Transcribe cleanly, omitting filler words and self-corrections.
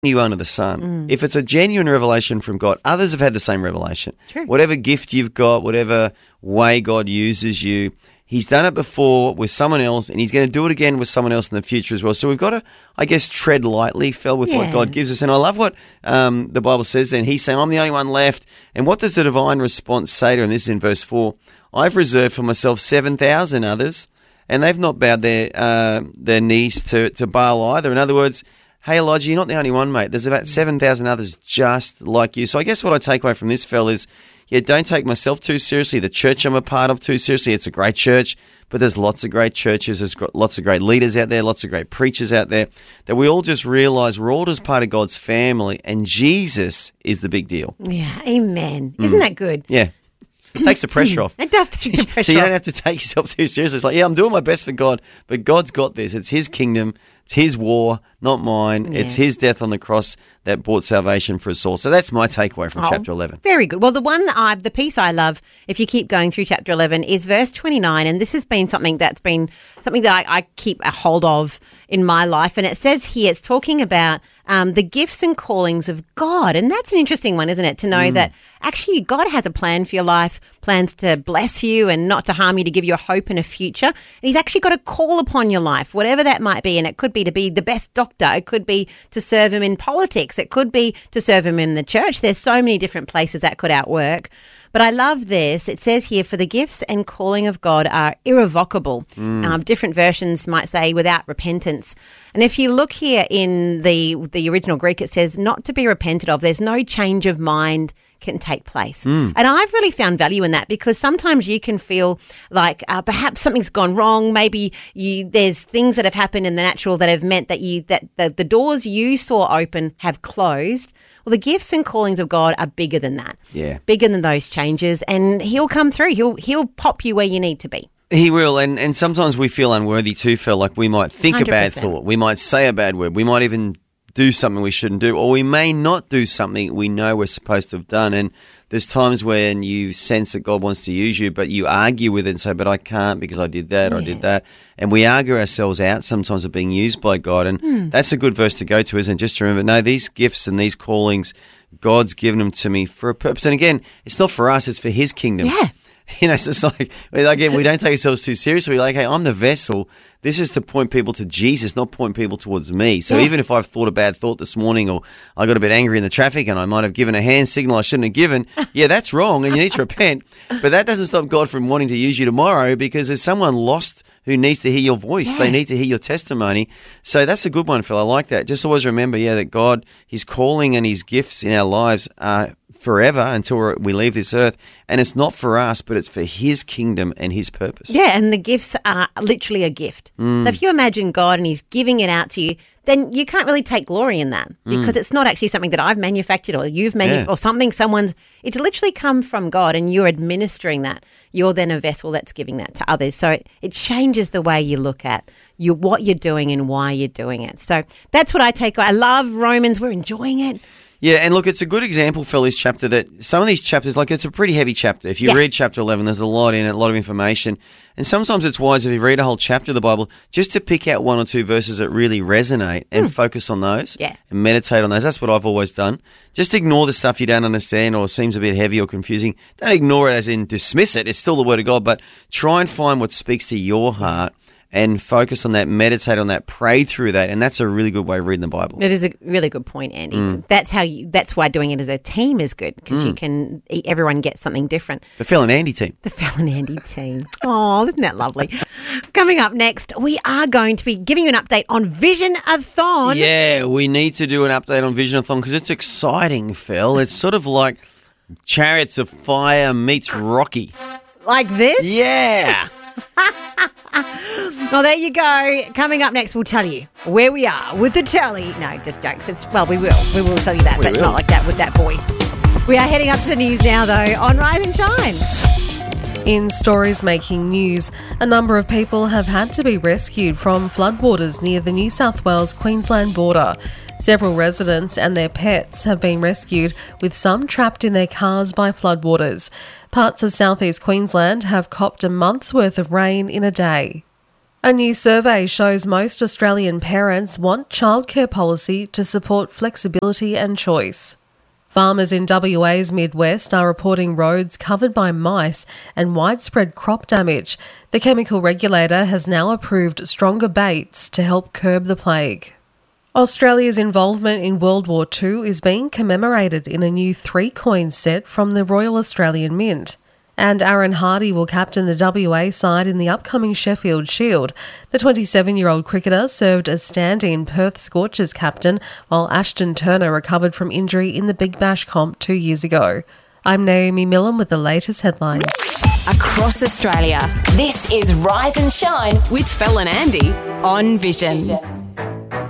you under the sun. If it's a genuine revelation from God, others have had the same revelation. True. Whatever gift you've got, whatever way God uses you, He's done it before with someone else, and He's going to do it again with someone else in the future as well. So we've got to, I guess, tread lightly, Phil, with what God gives us. And I love what the Bible says. And He's saying, I'm the only one left. And what does the divine response say to him? This is in verse 4. I've reserved for myself 7,000 others, and they've not bowed their knees to Baal either. In other words, hey, Elijah, you're not the only one, mate. There's about 7,000 others just like you. So I guess what I take away from this, Phil, is, don't take myself too seriously, the church I'm a part of too seriously. It's a great church, but there's lots of great churches. There's got lots of great leaders out there, lots of great preachers out there, that we all just realise we're all just part of God's family, and Jesus is the big deal. Yeah, amen. Isn't that good? Yeah. It takes the pressure off. It does take the pressure off. So you don't have to take yourself too seriously. It's like, I'm doing my best for God, but God's got this. It's His kingdom. It's His war, not mine. It's His death on the cross that brought salvation for us all. So that's my takeaway from chapter 11. Very good. Well, the piece I love, if you keep going through chapter 11, is verse 29, and this has been something that I keep a hold of in my life. And it says here, it's talking about the gifts and callings of God, and that's an interesting one, isn't it? To know that actually God has a plan for your life, plans to bless you and not to harm you, to give you a hope and a future. And He's actually got a call upon your life, whatever that might be. And it could be to be the best doctor. It could be to serve Him in politics. It could be to serve Him in the church. There's so many different places that could outwork. But I love this. It says here, for the gifts and calling of God are irrevocable. Different versions might say without repentance. And if you look here in the original Greek, it says not to be repented of. There's no change of mind can take place. And I've really found value in that, because sometimes you can feel like perhaps something's gone wrong. Maybe there's things that have happened in the natural that have meant that the doors you saw open have closed. Well, the gifts and callings of God are bigger than that. Yeah. Bigger than those changes, and He'll come through. He'll pop you where you need to be. He will, and sometimes we feel unworthy too, Phil. Like we might think 100%. A bad thought. We might say a bad word. We might even do something we shouldn't do, or we may not do something we know we're supposed to have done. And there's times when you sense that God wants to use you, but you argue with it and say, but I can't because I did that or I did that. And we argue ourselves out sometimes of being used by God. And that's a good verse to go to, isn't it? Just to remember, no, these gifts and these callings, God's given them to me for a purpose. And again, it's not for us, it's for His kingdom. Yeah. It's just like, again, we don't take ourselves too seriously. We're like, hey, I'm the vessel. This is to point people to Jesus, not point people towards me. So even if I've thought a bad thought this morning, or I got a bit angry in the traffic and I might have given a hand signal I shouldn't have given, that's wrong and you need to repent. But that doesn't stop God from wanting to use you tomorrow, because there's someone lost who needs to hear your voice. They need to hear your testimony. So that's a good one, Phil. I like that. Just always remember, that God, His calling and His gifts in our lives are forever until we leave this earth. And it's not for us, but it's for His kingdom and His purpose. Yeah, and the gifts are literally a gift. So if you imagine God and He's giving it out to you, then you can't really take glory in that, because it's not actually something that I've manufactured or you've manufactured or something it's literally come from God, and you're administering that. You're then a vessel that's giving that to others. So it changes the way you look at what you're doing and why you're doing it. So that's what I take. I love Romans. We're enjoying it. Yeah, and look, it's a good example, Phil, this chapter, that some of these chapters, like it's a pretty heavy chapter. If you read chapter 11, there's a lot in it, a lot of information. And sometimes it's wise, if you read a whole chapter of the Bible, just to pick out one or two verses that really resonate and focus on those and meditate on those. That's what I've always done. Just ignore the stuff you don't understand or seems a bit heavy or confusing. Don't ignore it as in dismiss it. It's still the Word of God, but try and find what speaks to your heart and focus on that, meditate on that, pray through that, and that's a really good way of reading the Bible. It is a really good point, Andy. That's why doing it as a team is good, because everyone gets something different. The Phil and Andy team. The Phil and Andy team. Oh, isn't that lovely? Coming up next, we are going to be giving you an update on Vision-a-thon. Yeah, we need to do an update on Vision-a-thon because it's exciting, Phil. It's sort of like Chariots of Fire meets Rocky. Like this? Yeah. Well, there you go. Coming up next, we'll tell you where we are with the telly. No, just jokes. We will. We will tell you that, but not like that with that voice. We are heading up to the news now, though, on Rise and Shine. In stories making news, a number of people have had to be rescued from floodwaters near the New South Wales-Queensland border. Several residents and their pets have been rescued, with some trapped in their cars by floodwaters. Parts of southeast Queensland have copped a month's worth of rain in a day. A new survey shows most Australian parents want childcare policy to support flexibility and choice. Farmers in WA's Midwest are reporting roads covered by mice and widespread crop damage. The chemical regulator has now approved stronger baits to help curb the plague. Australia's involvement in World War II is being commemorated in a new 3-coin set from the Royal Australian Mint. And Aaron Hardy will captain the WA side in the upcoming Sheffield Shield. The 27-year-old cricketer served as stand-in Perth Scorchers captain, while Ashton Turner recovered from injury in the Big Bash comp 2 years ago. I'm Naomi Millen with the latest headlines. Across Australia, this is Rise and Shine with Fel and Andy on Vision.